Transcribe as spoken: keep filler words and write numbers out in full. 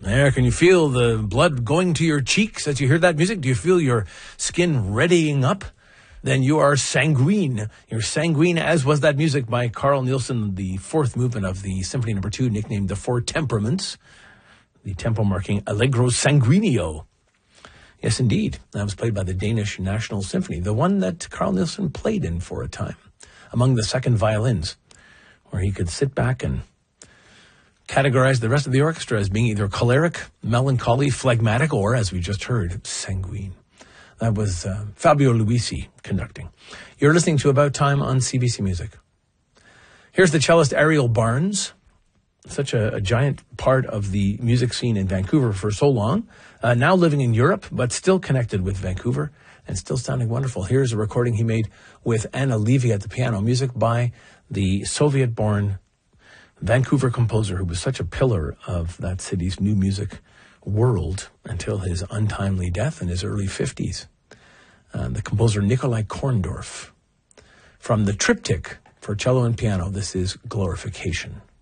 There, can you feel the blood going to your cheeks as you hear that music? Do you feel your skin readying up? Then you are sanguine. You're sanguine, as was that music by Carl Nielsen, the fourth movement of the Symphony Number Two, nicknamed The Four Temperaments. The tempo marking Allegro Sanguineo. Yes, indeed. That was played by the Danish National Symphony, the one that Carl Nielsen played in for a time, among the second violins, where he could sit back and categorize the rest of the orchestra as being either choleric, melancholy, phlegmatic, or, as we just heard, sanguine. That was uh, Fabio Luisi conducting. You're listening to About Time on C B C Music. Here's the cellist Ariel Barnes, such a, a giant part of the music scene in Vancouver for so long, uh, now living in Europe, but still connected with Vancouver and still sounding wonderful. Here's a recording he made with Anna Levy at the piano, music by the Soviet-born Vancouver composer who was such a pillar of that city's new music world until his untimely death in his early fifties. Uh, the composer Nikolai Korndorf. From the triptych for cello and piano, this is Glorification.